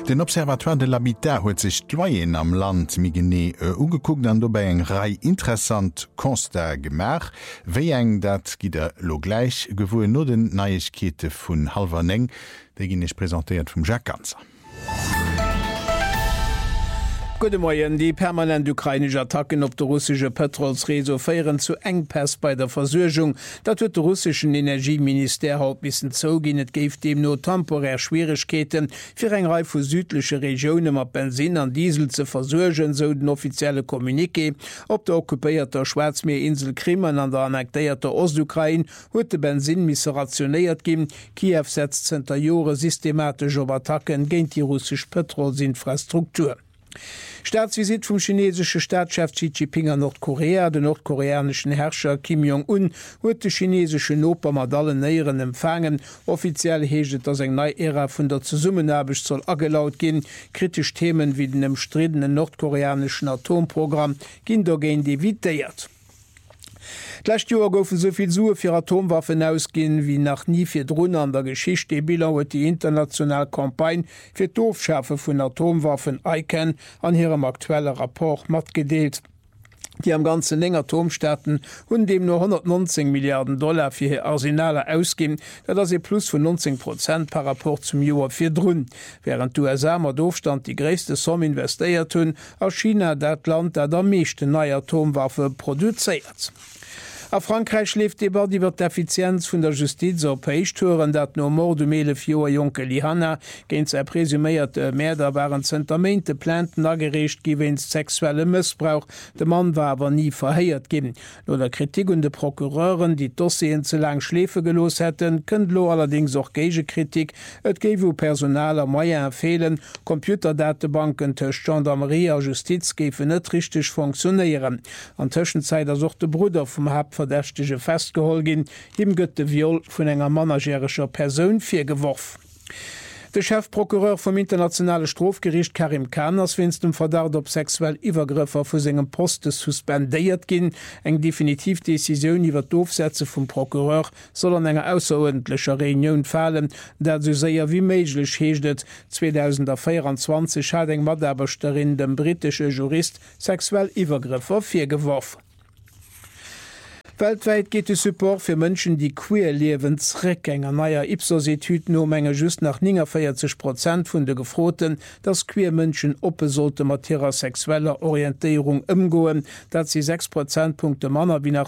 Den Observatoire de l'Habitat huet sich d'Loyen am Land mi gené ugekuckt an dobei eng Rei interessant Konster gemach, wéi eng dat gider lo gleich gewoe no den Neiechkete vun Halverneng, déi gin ich präsentiert vum Jacques Ganzer. Gute Morgen. Die permanent ukrainische Attacken op de russische Petrolsreso feieren zu Engpass bei der Versorgung. Dat huet de russischen Energieminister haut bisssen zogin, et geif dem no temporär Schwierigkeiten fir eng Reihe vu südliche Regionen mat Benzin an Diesel ze versorgen, so den offizielle Kommuniqué. Op der okkupéierter Schwarzmeerinsel Krimen an der annektéierter Ostukraine huet de Benzin misse rationéiert gin. Kiew setzt zenter Jore systematisch op Attacken géint die russsisch Petrolsinfrastruktur. Staatsvisit vom chinesische Staatschef Xi Jinping an Nordkorea, den nordkoreanischen Herrscher Kim Jong-un huet de chinesische Oper mat allen Näieren empfangen. Offiziell heget dass eng neue Ära vun der Zusammenarbeit soll agelaut gin. Kritisch Themen wie den umstrittenen nordkoreanischen Atomprogramm ginn dagegen dividiert. Gleich Joer goufen soviel Sue fir Atomwaffen ausginn wie nach nie fir Drnner an der Geschichte bilauet die internationale Kampagne fir d'Ofschärfe vun Atomwaffen ICAN an hirem aktuelle Rapport mat gedeelt. Die am ganzen enger Atomstaaten hunn dem nur $119 Milliarden fir hier Arsenale ausgin, dat as e plus vu 19% par rapport zum Joer fir Drun. Während USA mat Aufstand die gréste Somme investéiert hunn, aus China dat Land dat der meeschte neue Atomwaffe produzéiert. A Frankreich schläft eber die wird d'Effizienz vun der Justiz op Peichtouren, dat no Mord de mele Joer Joke Lihanna géint ze presuméiert Mäder waren Zentamente Planten agerecht giwens sexuelle Missbrauch. De Mann war awer nie verhéiert gin. No der Kritik und de Prokureuren, die Dossien ze lang Schläfe gelos hätten, kënnt lo allerdings auch Gegekritik. Et géif personaler Meier empfehlen, Computerdatebanken tech Gendarmerie a Justiz géfen net richtig funktionieren. An Tëschenzeit sucht de Bruder vum Verdächtige festgeholgin, im gëtt de Viol vun enger managerischer Persoun firgeworf. Der Chefprokureur vom internationale Strafgericht Karim Khan ass winst dem Verdacht op sexuell Iwergriffer vu segem Poste suspendéiert gin. Eng definitiv Decision iwwer d'Ofsätze vum Prokureur soll an enger ausserordentlicher Reunion fallen, dat so séier wie méiglech heeschtet. 2024 hat eng Madabersterin dem britische Jurist sexuell Iwergriffer firgeworf. Weltweit geht de Support fir Mënschen, die queer lewen zréck enger naier Ipsos-Etude no Menge just nach 49% vun de Gefroten, dats queer Mënschen oppe sollte mat ihrer sexueller Orientierung ëmgoen, dat sie 6 Prozentpunkte Manner wie nach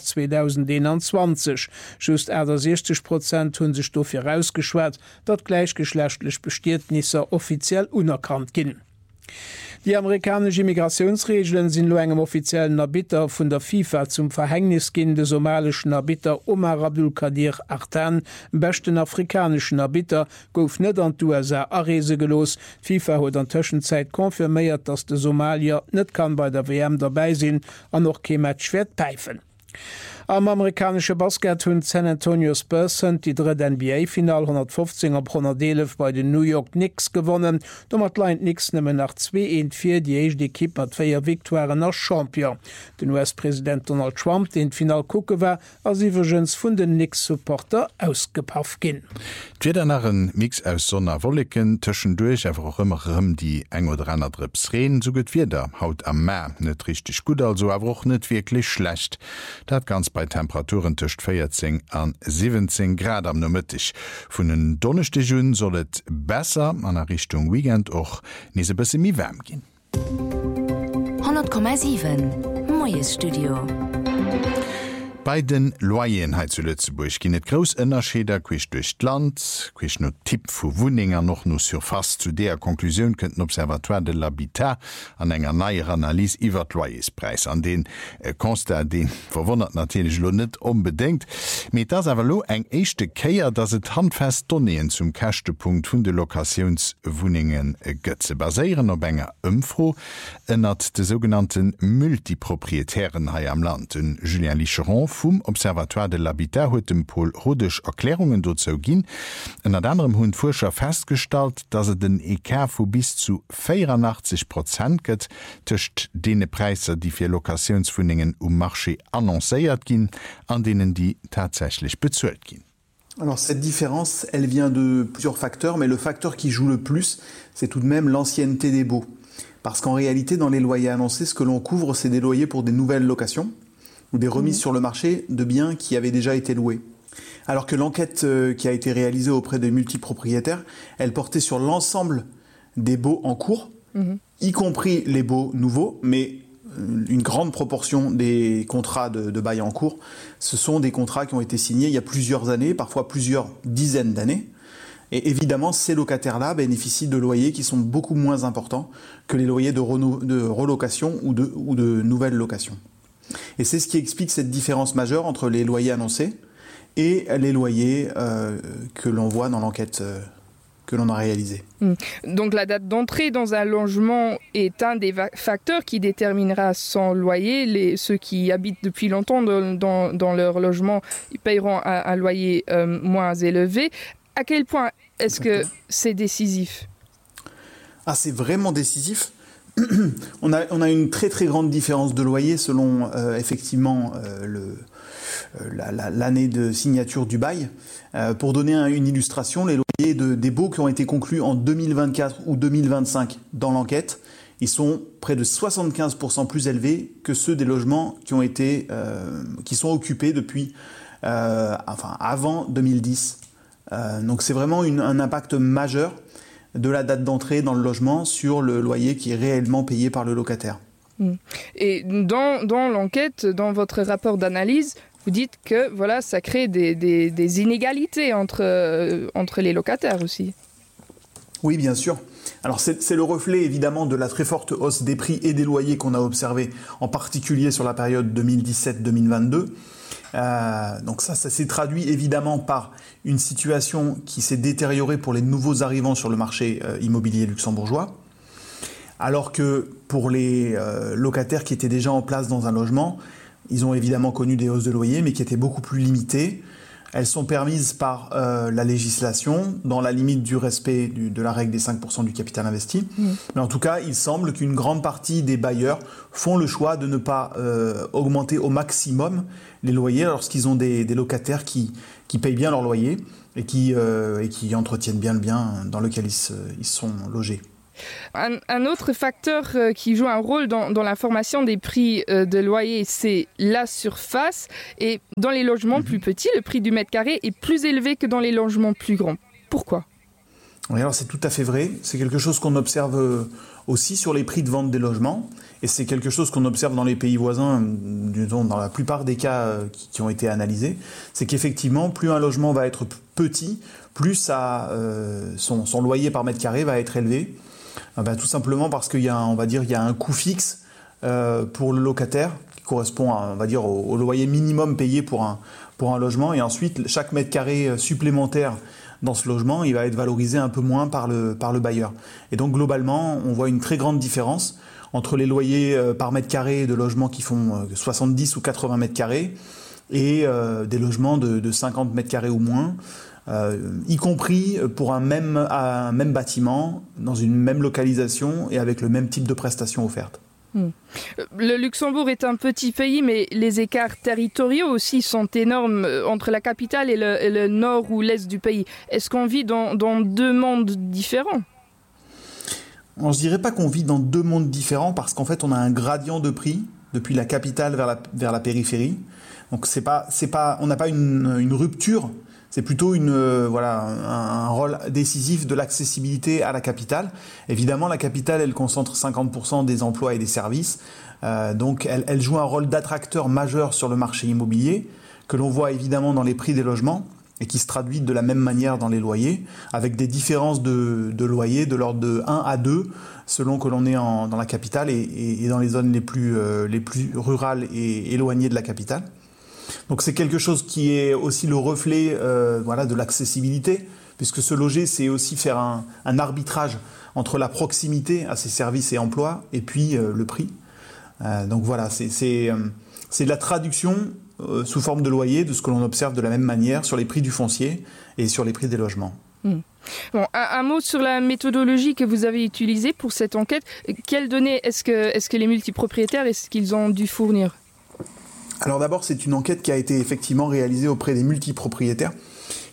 2021. Just 60% hunn sech dofir rausgeschwert, dat gleichgeschlechtlich Bestietnisse offiziell unerkannt ginn. Die amerikanische Immigrationsregeln sind nur engem offiziellen Erbieter von der FIFA zum Verhängnisgin des somalischen Erbieter Omar Abdulkadir Artan, besten afrikanischen Erbieter, gouf net an USA Arese gelos. FIFA hat an Zwischenzeit konfirmiert, dass der Somalier net kann bei der WM dabei sein, an noch kein Match wird pfeifen. Am amerikanische Basket hunn San Antonio Spurs die dritte NBA-Final 115 op 111 bei den New York Knicks gewonnen. Do mat leint Knicks nëmme nach 2-1-4 die eich Kipp mat 4 Viktoiren als Champion. Den US-Präsident Donald Trump den Final kucke war as iwwergens vun den Knicks-Supporter ausgepaff ginn. D'wieder nach een Mix aus Sonnerwolliken tëschendurch awer auch ëmmerëm die eng oder annner Drips reen, so gëtt wieder haut am Mä net richtig gut, also awer och net wirklich schlecht. Dat ganz bei Temperaturen tëcht 14 an 17 Grad am Nomëttich. Vun den Donnechte Jun sollt besser an der Richtung Weekend och nise bësse mi wärm ginn. 100,7 Moies Studio. Bei den Loyenheit zu Lützeburg ginn et gros ënnerscheder quich durch Land, quich no Tipp vu Wuninger noch no surfas zu der Konklusion kënten Observatoire de l'Habitat an enger neier Analyse iwwer Loyerspreis an den Konstat den verwondert natürlich lo net unbedingt. Mit das awer lo eng echte Käier, dats et handfest Donneen zum Kächtepunkt vun de Lokationswuningen gëtze baséieren op enger ëmfro ënnert de sogenannten multiproprietären hai am Land. Den Julien Licheron vum Observatoire de l'Habitat huet dem Pol Rodech Erklärungen dozo ginn. En anderem hunn Forscher feststalt, dat se den EK vu bis zu 84% gëtt tëcht dee Preiser, die fir Lokationswuningen Marché annoncéiert ginn, an denen die tatsächlich bezuelt ginn. Alors cette différence, elle vient de plusieurs facteurs, mais le facteur qui joue le plus, c'est tout de même l'ancienneté des baux. Parce qu'en réalité, dans les loyers annoncés, ce que l'on couvre, c'est des loyers pour des nouvelles locations ou des remises sur le marché de biens qui avaient déjà été loués. Alors que l'enquête qui a été réalisée auprès des multipropriétaires, elle portait sur l'ensemble des baux en cours, y compris les baux nouveaux, mais une grande proportion des contrats de bail en cours, ce sont des contrats qui ont été signés il y a plusieurs années, parfois plusieurs dizaines d'années. Et évidemment, ces locataires-là bénéficient de loyers qui sont beaucoup moins importants que les loyers de relocation ou de nouvelles locations. Et c'est ce qui explique cette différence majeure entre les loyers annoncés et les loyers que l'on voit dans l'enquête que l'on a réalisée. Donc la date d'entrée dans un logement est un des facteurs qui déterminera son loyer. Ceux qui habitent depuis longtemps dans leur logement, ils paieront un loyer moins élevé. À quel point est-ce que c'est décisif ? Ah, c'est vraiment décisif. On a une très très grande différence de loyer selon effectivement l'année de signature du bail. Pour donner une illustration, les loyers des baux qui ont été conclus en 2024 ou 2025 dans l'enquête, ils sont près de 75% plus élevés que ceux des logements qui sont occupés depuis avant 2010. Donc c'est vraiment un impact majeur de la date d'entrée dans le logement sur le loyer qui est réellement payé par le locataire. Et dans l'enquête, dans votre rapport d'analyse, vous dites que voilà, ça crée des inégalités entre les locataires aussi. Oui, bien sûr. Alors c'est le reflet évidemment de la très forte hausse des prix et des loyers qu'on a observé, en particulier sur la période 2017-2022. Donc ça s'est traduit évidemment par une situation qui s'est détériorée pour les nouveaux arrivants sur le marché immobilier luxembourgeois, alors que pour les locataires qui étaient déjà en place dans un logement, ils ont évidemment connu des hausses de loyer, mais qui étaient beaucoup plus limitées. Elles sont permises par la législation, dans la limite du respect de la règle des 5% du capital investi. Mais en tout cas, il semble qu'une grande partie des bailleurs font le choix de ne pas augmenter au maximum les loyers lorsqu'ils ont des locataires qui payent bien leur loyer et qui entretiennent bien le bien dans lequel ils sont logés. Un autre facteur qui joue un rôle dans la formation des prix de loyer, c'est la surface. Et dans les logements plus petits, le prix du mètre carré est plus élevé que dans les logements plus grands. Pourquoi ? Oui, alors c'est tout à fait vrai. C'est quelque chose qu'on observe aussi sur les prix de vente des logements. Et c'est quelque chose qu'on observe dans les pays voisins, disons, dans la plupart des cas qui ont été analysés. C'est qu'effectivement, plus un logement va être petit, plus son loyer par mètre carré va être élevé. Tout simplement parce qu'il y a un coût fixe pour le locataire qui correspond au loyer minimum payé pour un logement, et ensuite chaque mètre carré supplémentaire dans ce logement, il va être valorisé un peu moins par le bailleur. Et donc globalement, on voit une très grande différence entre les loyers par mètre carré de logements qui font 70 ou 80 mètres carrés et des logements de 50 mètres carrés ou moins. Y compris pour un même bâtiment, dans une même localisation et avec le même type de prestations offertes. Le Luxembourg est un petit pays, mais les écarts territoriaux aussi sont énormes entre la capitale et le nord ou l'est du pays. Est-ce qu'on vit dans deux mondes différents ? Je ne dirais pas qu'on vit dans deux mondes différents, parce qu'en fait on a un gradient de prix depuis la capitale vers la périphérie. Donc on n'a pas une rupture. C'est plutôt un rôle décisif de l'accessibilité à la capitale. Évidemment, la capitale, elle concentre 50% des emplois et des services. Donc, elle joue un rôle d'attracteur majeur sur le marché immobilier, que l'on voit évidemment dans les prix des logements et qui se traduit de la même manière dans les loyers, avec des différences de loyers de l'ordre de 1 à 2, selon que l'on est dans la capitale et dans les zones les plus rurales et éloignées de la capitale. Donc c'est quelque chose qui est aussi le reflet de l'accessibilité, puisque se loger, c'est aussi faire un arbitrage entre la proximité à ses services et emplois et puis le prix. Donc voilà, c'est de la traduction sous forme de loyer de ce que l'on observe de la même manière sur les prix du foncier et sur les prix des logements. Bon, un mot sur la méthodologie que vous avez utilisée pour cette enquête. Quelles données est-ce que les multipropriétaires ont dû fournir ? Alors d'abord, c'est une enquête qui a été effectivement réalisée auprès des multipropriétaires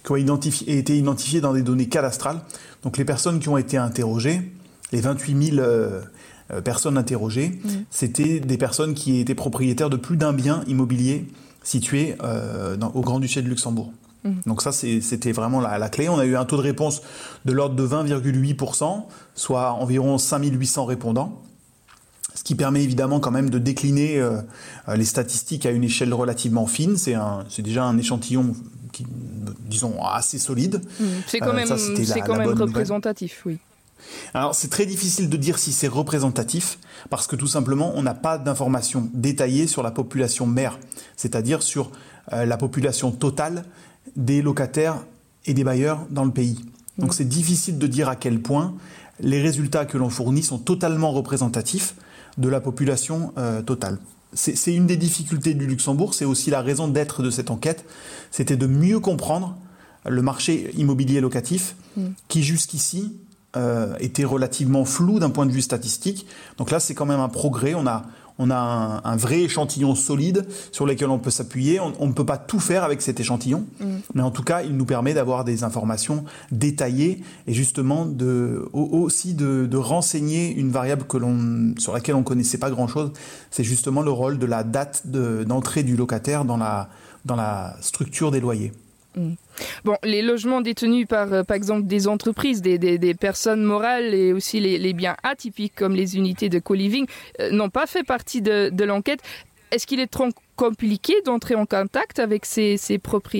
qui ont été identifiés dans des données cadastrales. Donc les personnes qui ont été interrogées, les 28 000 personnes interrogées, c'était des personnes qui étaient propriétaires de plus d'un bien immobilier situé au Grand-Duché de Luxembourg. Donc ça, c'était vraiment la clé. On a eu un taux de réponse de l'ordre de 20,8%, soit environ 5800 répondants. Ce qui permet évidemment quand même de décliner les statistiques à une échelle relativement fine. C'est déjà un échantillon qui, disons, assez solide. C'est quand même, représentatif, oui. Alors c'est très difficile de dire si c'est représentatif parce que tout simplement on n'a pas d'informations détaillées sur la population mère, c'est-à-dire sur la population totale des locataires et des bailleurs dans le pays. Donc c'est difficile de dire à quel point les résultats que l'on fournit sont totalement représentatifs de la population totale. C'est une des difficultés du Luxembourg, c'est aussi la raison d'être de cette enquête, c'était de mieux comprendre le marché immobilier locatif qui jusqu'ici était relativement flou d'un point de vue statistique. Donc là, c'est quand même un progrès. On a un vrai échantillon solide sur lequel on peut s'appuyer. On ne peut pas tout faire avec cet échantillon, mais en tout cas, il nous permet d'avoir des informations détaillées et justement aussi de renseigner une variable sur laquelle on ne connaissait pas grand-chose. C'est justement le rôle de la date d'entrée du locataire dans la structure des loyers. Bon, les logements détenus par exemple des entreprises, des personnes morales et aussi les biens atypiques comme les unités de co-living n'ont pas fait partie de l'enquête. Est-ce qu'il est trop compliqué d'entrer en contact avec ces propriétaires ?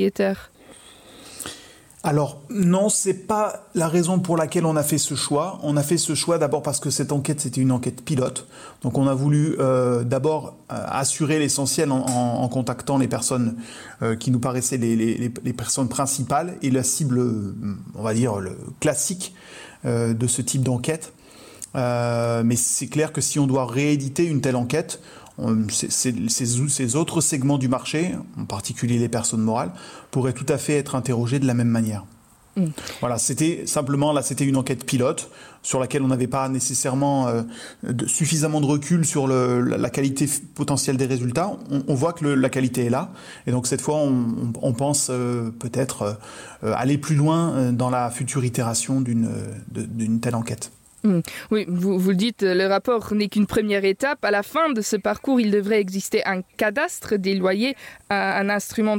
Alors non, c'est pas la raison pour laquelle on a fait ce choix. On a fait ce choix d'abord parce que cette enquête c'était une enquête pilote. Donc on a voulu d'abord assurer l'essentiel en contactant les personnes qui nous paraissaient les personnes principales et la cible, on va dire, classique de ce type d'enquête. Mais c'est clair que si on doit rééditer une telle enquête, ces autres segments du marché, en particulier les personnes morales, pourraient tout à fait être interrogés de la même manière. Voilà, c'était une enquête pilote sur laquelle on n'avait pas nécessairement suffisamment de recul sur la qualité potentielle des résultats. On voit que la qualité est là, et donc cette fois on pense peut-être aller plus loin dans la future itération d'une telle enquête. Oui, vous le dites, le rapport n'est qu'une première étape. À la fin de ce parcours, il devrait exister un cadastre des loyers, un instrument